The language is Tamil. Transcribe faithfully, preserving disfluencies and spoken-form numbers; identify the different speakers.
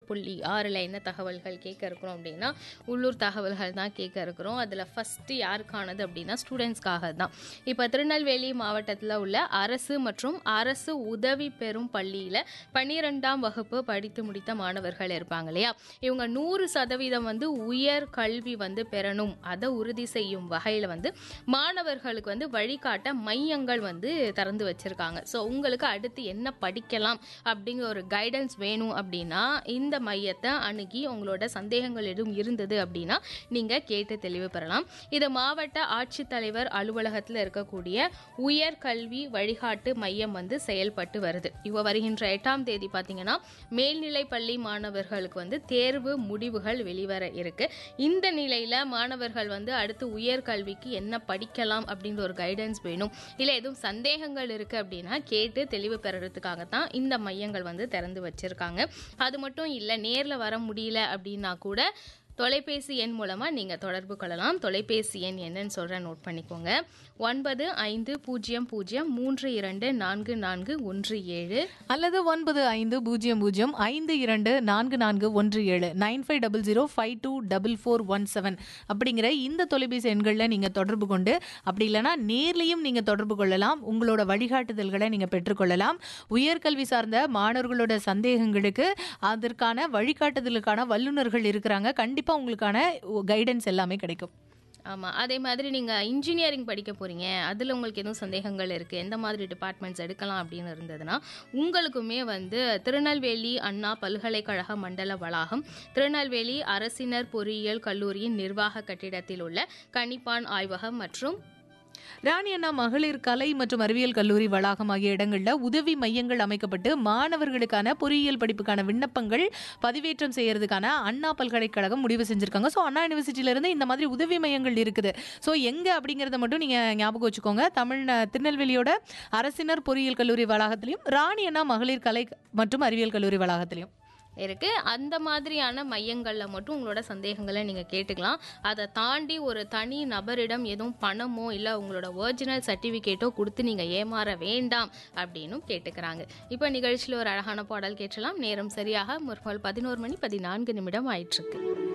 Speaker 1: புள்ளி ஆறில் என்ன தகவல்கள் கேட்க இருக்கிறோம் அப்படின்னா உள்ளூர் தகவல்கள் தான் கேட்க இருக்கிறோம். அதில் ஃபஸ்ட்டு யாருக்கானது அப்படின்னா ஸ்டூடெண்ட்ஸ்க்காக தான். இப்போ திருநெல்வேலி மாவட்டத்தில் உள்ள அரசு மற்றும் அரசு உதவி பெறும் பள்ளியில் பன்னிரெண்டாம் வகுப்பு படித்து முடித்த மாணவர்கள் இருப்பாங்க இல்லையா, இவங்க நூறு சதவீதம் வந்து உயர் கல்வி வந்து பெறணும், அதை உறுதி செய்யும் வகையில் வந்து மாணவர்களுக்கு வந்து வழிகாட்ட மையங்கள் வந்து திறந்து வச்சிருக்காங்க. ஸோ உங்களுக்கு அடுத்து என்ன படிக்கலாம் அப்படிங்கிற ஒரு கைடன்ஸ் வேணும் அப்படின்னா இந்த மையத்தை அணுகி உங்களோட சந்தேகங்கள் எதுவும் இருந்தது அப்படின்னா நீங்கள் கேட்டு தெளிவு பெறலாம். இது மாவட்ட ஆட்சித்தலைவர் அலுவலகத்தில் இருக்கக்கூடிய உயர்கல்வி வழிகாட்டு மையம் வந்து செயல்பட்டு வருது. இப்போ வருகின்ற எட்டாம் தேதி பார்த்தீங்கன்னா மேல்நிலை பள்ளி மாணவர்களுக்கு வந்து தேர்வு முடிவுகள் வெளிவர இருக்கு. இந்த நிலையில் மாணவர்கள் வந்து அடுத்து உயர்கல்விக்கு என்ன படிக்கலாம் அப்படின்ற ஒரு கைடன்ஸ் வேணும், இல்லை எதுவும் சந்தேகங்கள் இருக்கு அப்படின்னா கேட்டு தெளிவு பெறறதுக்காகத்தான் இந்த மையங்கள் வந்து திறந்து வச்சிருக்காங்க. அது மட்டும் இல்லை, நேரில் வர முடியல அப்படின்னா கூட தொலைபேசி எண் மூலமாக நீங்கள் தொடர்பு கொள்ளலாம். தொலைபேசி எண் என்னன்னு சொல்கிறேன், நோட் பண்ணிக்கோங்க. ஒன்பது ஐந்து பூஜ்ஜியம் பூஜ்ஜியம் மூன்று இரண்டு நான்கு நான்கு ஒன்று ஏழு
Speaker 2: அல்லது ஒன்பது ஐந்து பூஜ்ஜியம் பூஜ்ஜியம் ஐந்து இரண்டு நான்கு நான்கு ஒன்று ஏழு nine five double zero five two double four one seven அப்படிங்கிற இந்த தொலைபேசி எண்களில் நீங்கள் தொடர்பு கொண்டு, அப்படி இல்லைனா நேர்லையும் நீங்கள் தொடர்பு கொள்ளலாம். உங்களோட வழிகாட்டுதல்களை நீங்கள் பெற்றுக்கொள்ளலாம். உயர்கல்வி சார்ந்த மாணவர்களோட சந்தேகங்களுக்கு அதற்கான வழிகாட்டுதலுக்கான வல்லுநர்கள் இருக்கிறாங்க. கண்டிப்பாக உங்களுக்கான கைடன்ஸ் எல்லாமே கிடைக்கும்.
Speaker 1: ஆமாம், அதே மாதிரி நீங்கள் இன்ஜினியரிங் படிக்க போகிறீங்க, அதில் உங்களுக்கு எதுவும் சந்தேகங்கள் இருக்குது, எந்த மாதிரி டிபார்ட்மெண்ட்ஸ் எடுக்கலாம் அப்படின்னு இருந்ததுன்னா உங்களுக்குமே வந்து திருநெல்வேலி அண்ணா பல்கலைக்கழக மண்டல வளாகம், திருநெல்வேலி அரசினர் பொறியியல் கல்லூரியின் நிர்வாக கட்டிடத்தில் உள்ள கணிப்பான் ஆய்வகம் மற்றும்
Speaker 2: ராணி அண்ணா மகளிர் கலை மற்றும் அறிவியல் கல்லூரி வளாகம் ஆகிய இடங்களில் உதவி மையங்கள் அமைக்கப்பட்டு மாணவர்களுக்கான பொறியியல் படிப்புக்கான விண்ணப்பங்கள் பதிவேற்றம் செய்யறதுக்கான அண்ணா பல்கலைக்கழகம் முடிவு செஞ்சிருக்காங்க. ஸோ அண்ணா யூனிவர்சிட்டியிலிருந்து இந்த மாதிரி உதவி மையங்கள் இருக்குது. ஸோ எங்கே அப்படிங்கிறத மட்டும் நீங்கள் ஞாபகம் வச்சுக்கோங்க. தமிழ் திருநெல்வேலியோட அரசினர் பொறியியல் கல்லூரி வளாகத்திலையும் ராணி அண்ணா மகளிர் கலை மற்றும் அறிவியல் கல்லூரி வளாகத்திலையும்
Speaker 1: இருக்கு. அந்த மாதிரியான மையங்களில் மட்டும் உங்களோட சந்தேகங்களை நீங்கள் கேட்டுக்கலாம். அதை தாண்டி ஒரு தனி நபரிடம் எதுவும் பணமோ இல்லை உங்களோட ஒரிஜினல் சர்டிஃபிகேட்டோ கொடுத்து நீங்கள் ஏமாற வேண்டாம் அப்படின்னும் கேட்டுக்கிறாங்க. இப்போ நிகழ்ச்சியில் ஒரு அழகான பாடல் கேட்கலாம். நேரம் சரியாக முற்பகல் பதினோரு மணி பதினான்கு நிமிடம் ஆயிட்டிருக்கு.